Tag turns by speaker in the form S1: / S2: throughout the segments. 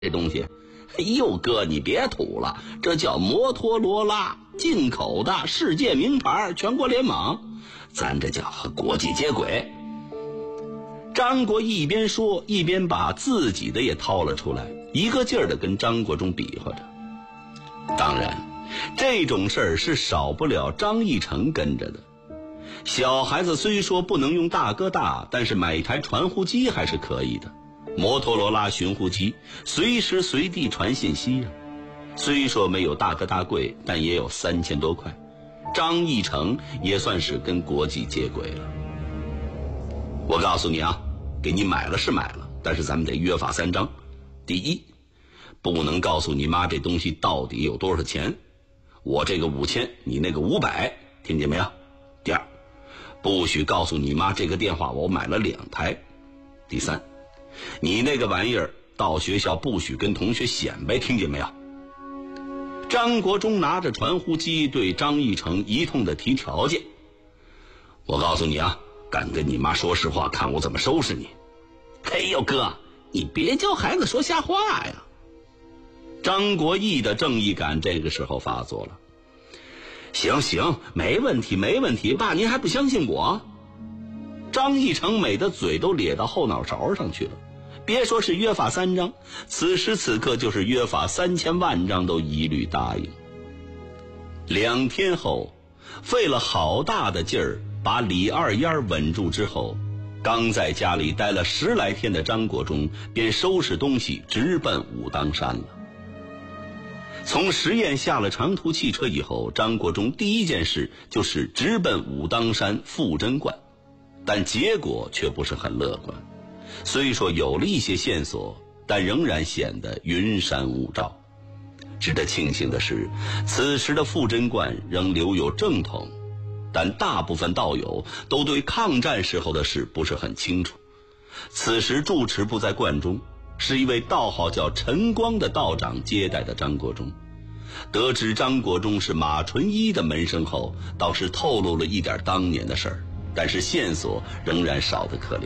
S1: 这东西。哎呦哥，你别土了，这叫摩托罗拉，进口的，世界名牌，全国联网，咱这叫和国际接轨。张国一边说一边把自己的也掏了出来，一个劲儿的跟张国忠比划着。当然这种事儿是少不了张义成跟着的。小孩子虽说不能用大哥大，但是买一台传呼机还是可以的。摩托罗拉寻呼机随时随地传信息啊，虽说没有大哥大贵，但也有3000多块。张义成也算是跟国际接轨了。我告诉你啊，给你买了是买了，但是咱们得约法3章。第一，不能告诉你妈这东西到底有多少钱，我这个5000，你那个500，听见没有？第二，不许告诉你妈这个电话我买了2台。第三，你那个玩意儿到学校不许跟同学显摆，听见没有？张国忠拿着传呼机对张义成一通的提条件。我告诉你啊，敢跟你妈说实话，看我怎么收拾你。哎呦哥，你别教孩子说瞎话呀。张国义的正义感这个时候发作了。行行，没问题没问题，爸您还不相信我？张义成美的嘴都咧到后脑勺上去了。别说是约法3章，此时此刻就是约法3000万章都一律答应。2天后，费了好大的劲儿把李二烟稳住之后，刚在家里待了10来天的张国忠便收拾东西直奔武当山了。从实验下了长途汽车以后，张国忠第一件事就是直奔武当山富珍观，但结果却不是很乐观。虽说有了一些线索，但仍然显得云山雾罩。值得庆幸的是，此时的富珍观仍留有正统，但大部分道友都对抗战时候的事不是很清楚。此时住持不在观中，是一位道号叫陈光的道长接待的张国忠。得知张国忠是马纯一的门生后，倒是透露了一点当年的事儿，但是线索仍然少得可怜。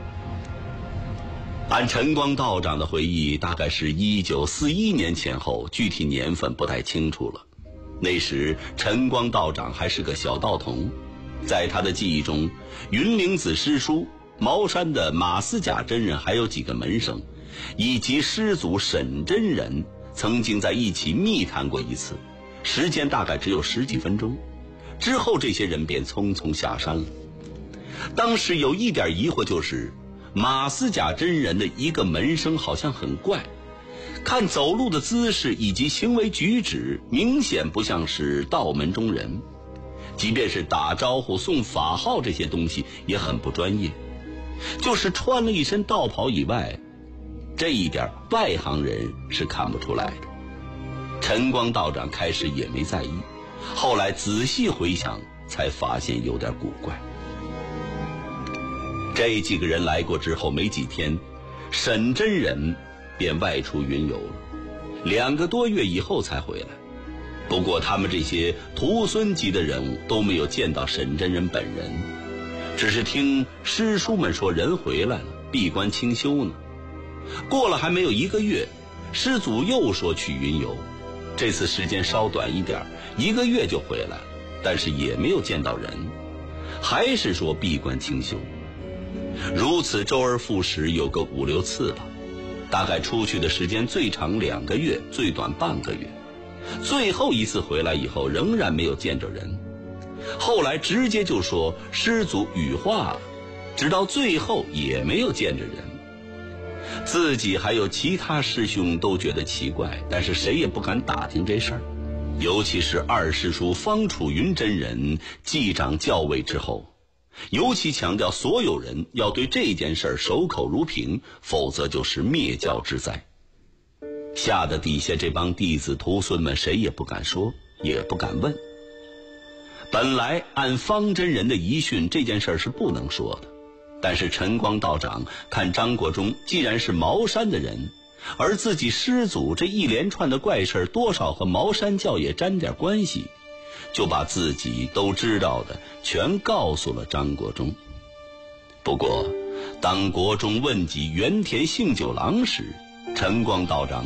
S1: 按陈光道长的回忆，大概是1941年前后，具体年份不太清楚了。那时陈光道长还是个小道童，在他的记忆中，云灵子师叔、茅山的马思甲真人还有几个门生，以及师祖沈真人曾经在一起密谈过一次，时间大概只有10几分钟。之后这些人便匆匆下山了。当时有一点疑惑，就是马思甲真人的一个门生好像很怪，看走路的姿势以及行为举止，明显不像是道门中人，即便是打招呼送法号这些东西也很不专业。就是穿了一身道袍以外，这一点外行人是看不出来的。陈光道长开始也没在意，后来仔细回想才发现有点古怪。这几个人来过之后没几天，沈真人便外出云游了，2个多月以后才回来。不过他们这些徒孙级的人物都没有见到沈真人本人，只是听师叔们说人回来了，闭关清修呢。过了还没有1个月，师祖又说去云游，这次时间稍短一点，1个月就回来了，但是也没有见到人，还是说闭关清修。如此周而复始有个5、6次吧，大概出去的时间最长2个月，最短半个月。最后一次回来以后仍然没有见着人，后来直接就说师祖羽化了，直到最后也没有见着人。自己还有其他师兄都觉得奇怪，但是谁也不敢打听这事儿。尤其是二师叔方楚云真人继掌教位之后，尤其强调所有人要对这件事守口如瓶，否则就是灭教之灾。吓得底下这帮弟子徒孙们谁也不敢说，也不敢问。本来按方真人的遗训，这件事是不能说的，但是陈光道长看张国忠既然是茅山的人，而自己师祖这一连串的怪事多少和茅山教也沾点关系，就把自己都知道的全告诉了张国忠。不过当国忠问及原田幸九郎时， 晨光道长